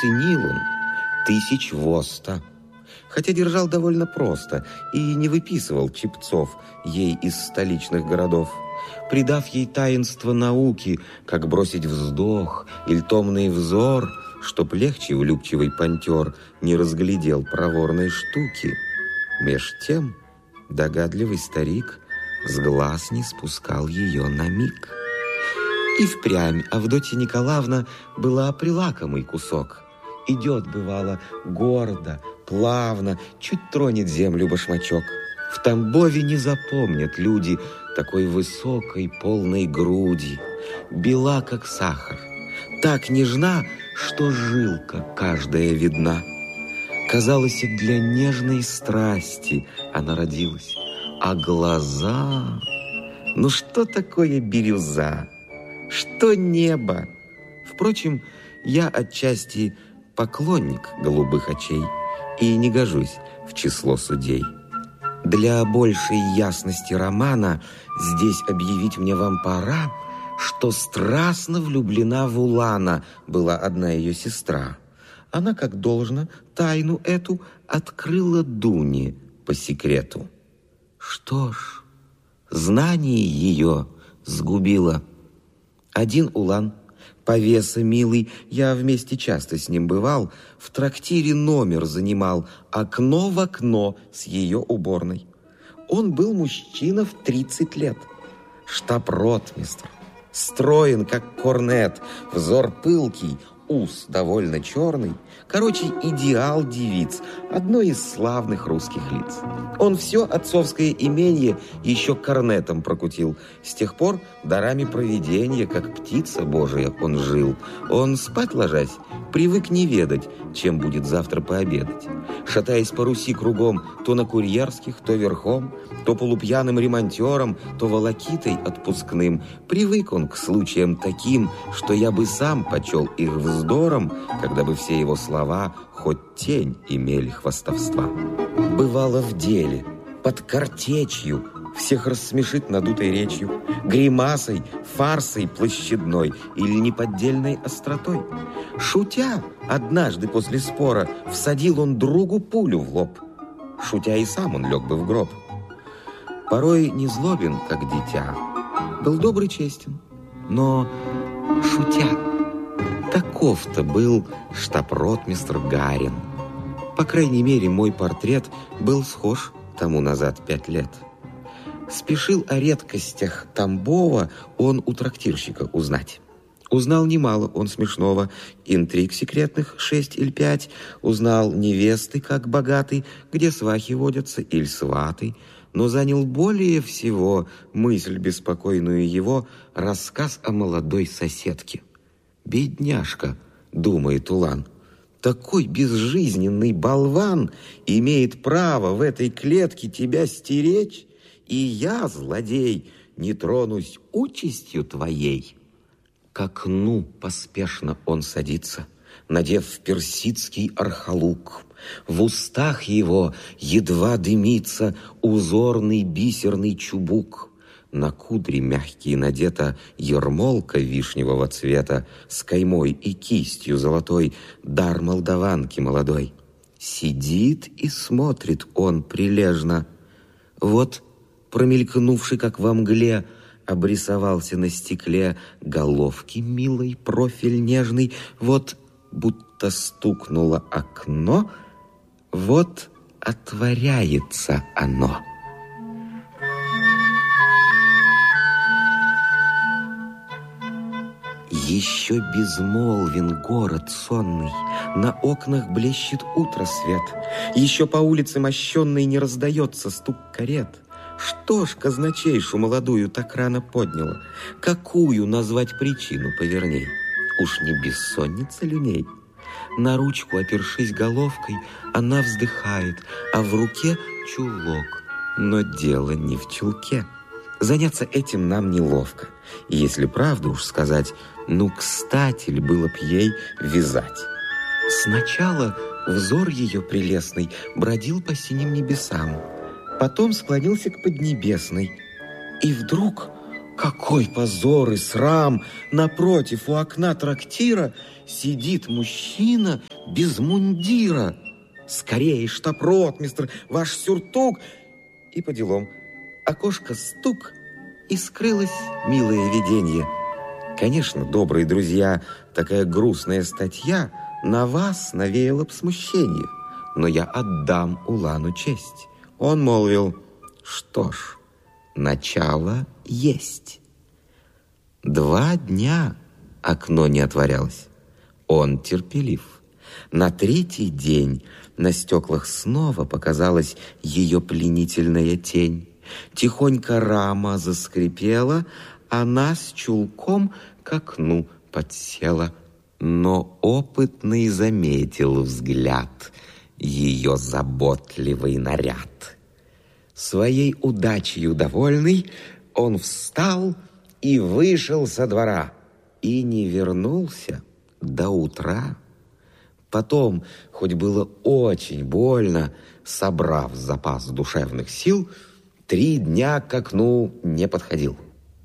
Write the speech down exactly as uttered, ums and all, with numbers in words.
ценил он тысяч воста, хотя держал довольно просто и не выписывал чепцов ей из столичных городов, придав ей таинство науки, как бросить вздох или томный взор, чтоб легче влюбчивый понтер не разглядел проворной штуки. Меж тем догадливый старик с глаз не спускал ее на миг. И впрямь Авдотья Николаевна была прилакомый кусок. Идет, бывало, гордо, плавно, чуть тронет землю башмачок. В Тамбове не запомнят люди такой высокой, полной груди, бела, как сахар, так нежна, что жилка каждая видна. Казалось, и для нежной страсти она родилась. А глаза... Ну что такое бирюза? Что небо? Впрочем, я отчасти поклонник голубых очей и не гожусь в число судей. Для большей ясности романа здесь объявить мне вам пора, что страстно влюблена в Улана была одна ее сестра. Она, как должно, тайну эту открыла Дуне по секрету. Что ж, знание ее сгубило. Один Улан, повеса милый, я вместе часто с ним бывал, в трактире номер занимал, окно в окно с ее уборной. Он был мужчина в тридцать лет, штаб-ротмистр, строен, как корнет, взор пылкий, ус довольно черный. Короче, идеал девиц, одно из славных русских лиц. Он все отцовское имение еще корнетом прокутил. С тех пор дарами провидения, как птица божия, он жил. Он спать ложась привык не ведать, чем будет завтра пообедать. Шатаясь по Руси кругом, то на курьерских, то верхом, то полупьяным ремонтером, то волокитой отпускным, привык он к случаям таким, что я бы сам почел их вздором, когда бы все его слова хоть тень имели хвастовства. Бывало в деле, под картечью, всех рассмешит надутой речью, гримасой, фарсой площадной или неподдельной остротой. Шутя, однажды после спора всадил он другу пулю в лоб. Шутя и сам он лег бы в гроб. Порой не злобен, как дитя, был добрый, честен, но шутя. Таков-то был штаб-ротмистр Гарин. По крайней мере, мой портрет был схож тому назад пять лет. Спешил о редкостях Тамбова он у трактирщика узнать. Узнал немало он смешного, интриг секретных шесть или пять, узнал невесты, как богатый, где свахи водятся или сваты, но занял более всего мысль беспокойную его рассказ о молодой соседке. «Бедняжка», — думает Улан, — «такой безжизненный болван имеет право в этой клетке тебя стеречь, и я, злодей, не тронусь участью твоей». К окну поспешно он садится, надев персидский архалук. В устах его едва дымится узорный бисерный чубук. На кудри мягкие надета ермолка вишневого цвета с каймой и кистью золотой, дар молдаванки молодой. Сидит и смотрит он прилежно. Вот, промелькнувший, как во мгле, обрисовался на стекле головки милой, профиль нежный. Вот, будто стукнуло окно, вот отворяется оно. Еще безмолвен город сонный, на окнах блещет утро свет, еще по улице мощенной не раздается стук карет. Что ж казначейшу молодую так рано подняло? Какую назвать причину поверней? Уж не бессонница ли у ней? На ручку, опершись головкой, она вздыхает, а в руке чулок. Но дело не в чулке. Заняться этим нам неловко. И если правду уж сказать, ну, кстати ли было б ей вязать? Сначала взор ее прелестный бродил по синим небесам, потом склонился к поднебесной. И вдруг Какой позор и срам! Напротив, у окна трактира сидит мужчина без мундира. Скорее, штаб-ротмистр, ваш сюртук. И по делам. Окошко стук, и скрылось милое виденье. Конечно, добрые друзья, такая грустная статья на вас навеяла б смущение. Но я отдам Улану честь. Он молвил: что ж, начало есть. Два дня окно не отворялось. Он терпелив. На третий день на стеклах снова показалась ее пленительная тень. Тихонько рама заскрипела, она с чулком к окну подсела. Но опытный заметил взгляд ее заботливый наряд. Своей удачей довольный, он встал и вышел со двора, и не вернулся до утра. Потом, хоть было очень больно, собрав запас душевных сил, три дня к окну не подходил.